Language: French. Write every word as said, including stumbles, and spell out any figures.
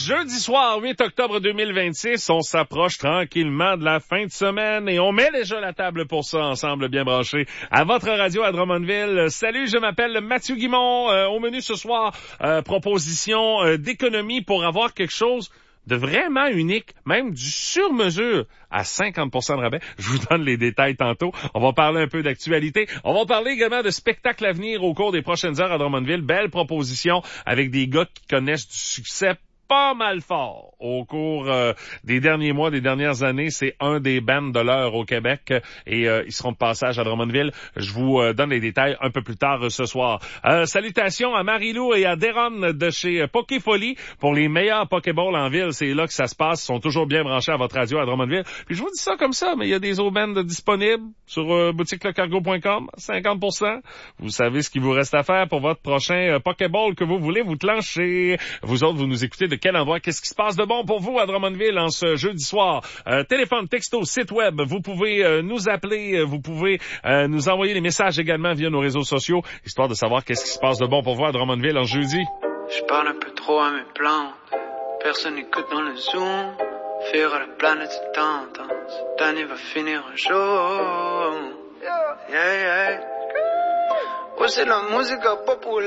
jeudi soir, huit octobre deux mille vingt-six, on s'approche tranquillement de la fin de semaine et on met déjà la table pour ça ensemble, bien branché à votre radio à Drummondville. Salut, je m'appelle Mathieu Guimond. Euh, au menu ce soir, euh, proposition euh, d'économie pour avoir quelque chose de vraiment unique, même du sur-mesure à cinquante pour cent de rabais. Je vous donne les détails tantôt. On va parler un peu d'actualité. On va parler également de spectacles à venir au cours des prochaines heures à Drummondville. Belle proposition avec des gars qui connaissent du succès pas mal fort au cours euh, des derniers mois, des dernières années. C'est un des bands de l'heure au Québec et euh, ils seront de passage à Drummondville. Je vous euh, donne les détails un peu plus tard euh, ce soir. Euh, salutations à Marie-Lou et à Deron de chez Pokéfolie pour les meilleurs Pokéballs en ville. C'est là que ça se passe. Ils sont toujours bien branchés à votre radio à Drummondville. Puis je vous dis ça comme ça, mais il y a des autres bands disponibles sur euh, boutique le cargo point com, cinquante pour cent. Vous savez ce qu'il vous reste à faire pour votre prochain euh, Pokéball que vous voulez vous clencher. Vous autres, vous nous écoutez de quel endroit? Qu'est-ce qui se passe de bon pour vous à Drummondville en ce jeudi soir? Euh, téléphone, texto, site web, vous pouvez euh, nous appeler, euh, vous pouvez euh, nous envoyer des messages également via nos réseaux sociaux, histoire de savoir qu'est-ce qui se passe de bon pour vous à Drummondville en jeudi. Je parle un peu trop à mes plantes, personne n'écoute dans le Zoom, faire à la planète c'est tentant, cette année va finir un jour. Yeah, yeah. Ouais, c'est la musique populaire.